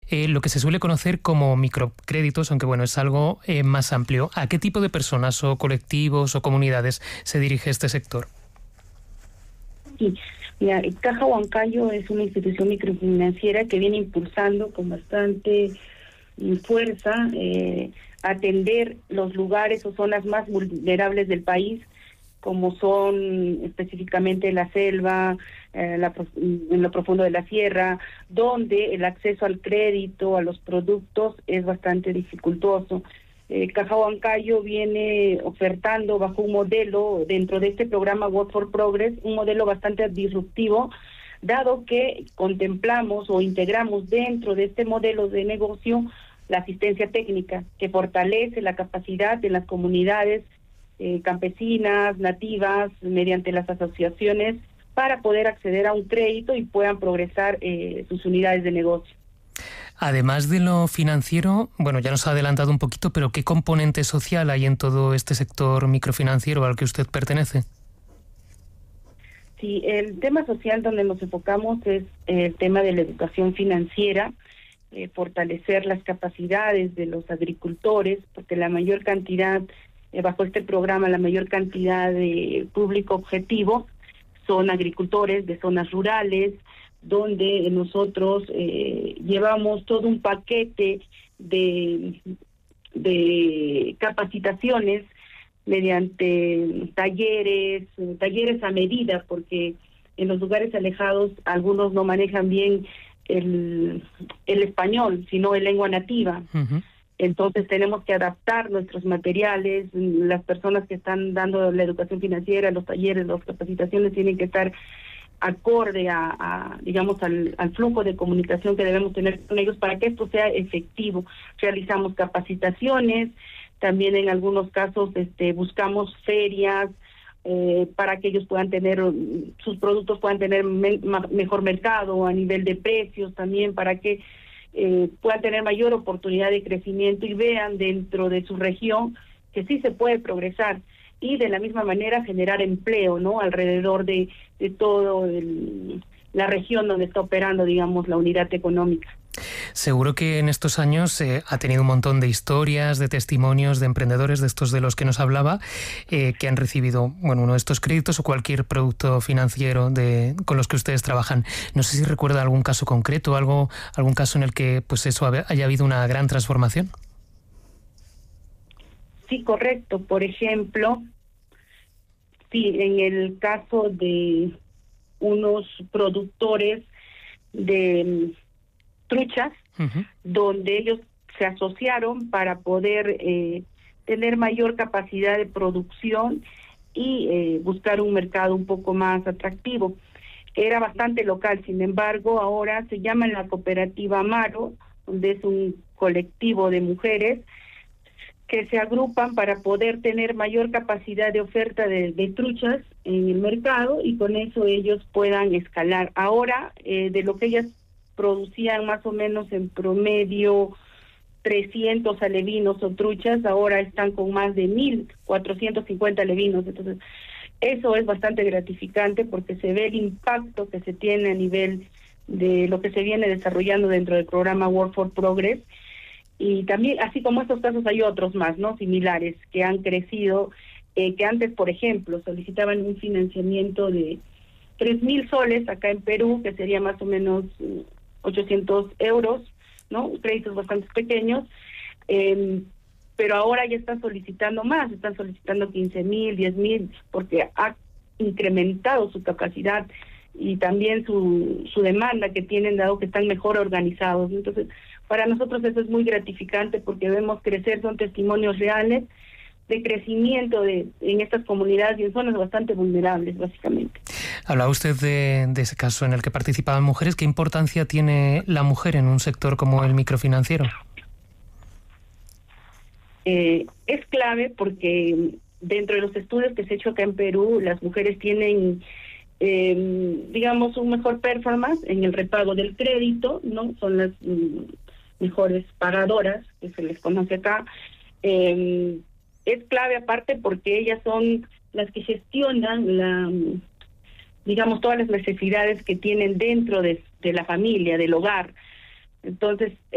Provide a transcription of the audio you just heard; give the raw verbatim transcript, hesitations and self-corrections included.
eh, lo que se suele conocer como microcréditos, aunque bueno, es algo eh, más amplio. ¿A qué tipo de personas o colectivos o comunidades se dirige este sector? Sí, mira, Caja Huancayo es una institución microfinanciera que viene impulsando con bastante fuerza eh, atender los lugares o zonas más vulnerables del país, como son específicamente la selva, eh, la, en lo profundo de la sierra, donde el acceso al crédito, a los productos, es bastante dificultoso. Eh, Caja Huancayo viene ofertando bajo un modelo, dentro de este programa Work for Progress, un modelo bastante disruptivo, dado que contemplamos o integramos dentro de este modelo de negocio la asistencia técnica, que fortalece la capacidad de las comunidades eh, campesinas, nativas, mediante las asociaciones, para poder acceder a un crédito y puedan progresar eh, sus unidades de negocio. Además de lo financiero, bueno, ya nos ha adelantado un poquito, pero ¿qué componente social hay en todo este sector microfinanciero al que usted pertenece? Sí, el tema social donde nos enfocamos es el tema de la educación financiera, eh, fortalecer las capacidades de los agricultores, porque la mayor cantidad, eh, bajo este programa, la mayor cantidad de público objetivo son agricultores de zonas rurales, donde nosotros eh, llevamos todo un paquete de, de capacitaciones mediante talleres, talleres a medida, porque en los lugares alejados algunos no manejan bien el, el español, sino en lengua nativa. Uh-huh. Entonces tenemos que adaptar nuestros materiales, las personas que están dando la educación financiera, los talleres, las capacitaciones tienen que estar acorde a, a digamos, al, al flujo de comunicación que debemos tener con ellos para que esto sea efectivo. Realizamos capacitaciones, también en algunos casos este, buscamos ferias eh, para que ellos puedan tener, sus productos puedan tener me, ma, mejor mercado a nivel de precios también, para que eh, puedan tener mayor oportunidad de crecimiento y vean dentro de su región que sí se puede progresar. Y de la misma manera generar empleo, ¿no? Alrededor de, de todo el, la región donde está operando, digamos, la unidad económica. Seguro que en estos años eh, ha tenido un montón de historias, de testimonios de emprendedores, de estos de los que nos hablaba, eh, que han recibido, bueno, uno de estos créditos o cualquier producto financiero de, con los que ustedes trabajan. No sé si recuerda algún caso concreto, algo, algún caso en el que, pues eso, haya habido una gran transformación. Sí, correcto. Por ejemplo, sí, en el caso de unos productores de truchas, uh-huh. donde ellos se asociaron para poder eh, tener mayor capacidad de producción y eh, buscar un mercado un poco más atractivo. Era bastante local, sin embargo, ahora se llama la cooperativa Amaro, donde es un colectivo de mujeres que se agrupan para poder tener mayor capacidad de oferta de, de truchas en el mercado y con eso ellos puedan escalar. Ahora, eh, de lo que ellas producían más o menos en promedio trescientos alevinos o truchas, ahora están con más de mil cuatrocientos cincuenta alevinos. Entonces, eso es bastante gratificante porque se ve el impacto que se tiene a nivel de lo que se viene desarrollando dentro del programa Work for Progress. Y también, así como estos casos, hay otros más, ¿no? Similares, que han crecido, eh, que antes, por ejemplo, solicitaban un financiamiento de tres mil soles acá en Perú, que sería más o menos eh, ochocientos euros, ¿no? Créditos bastante pequeños, eh, pero ahora ya están solicitando más, están solicitando quince mil, diez mil, porque ha incrementado su capacidad y también su, su demanda que tienen, dado que están mejor organizados. Entonces, para nosotros eso es muy gratificante porque vemos crecer, son testimonios reales de crecimiento de en estas comunidades y en zonas bastante vulnerables, básicamente. Hablaba usted de, de ese caso en el que participaban mujeres. ¿Qué importancia tiene la mujer en un sector como el microfinanciero? Eh, es clave porque dentro de los estudios que se ha hecho acá en Perú, las mujeres tienen, eh, digamos, un mejor performance en el repago del crédito, ¿no? Son las mm, mejores pagadoras, que se les conoce acá. Eh, es clave aparte porque ellas son las que gestionan la, digamos, todas las necesidades que tienen dentro de, de la familia, del hogar. Entonces,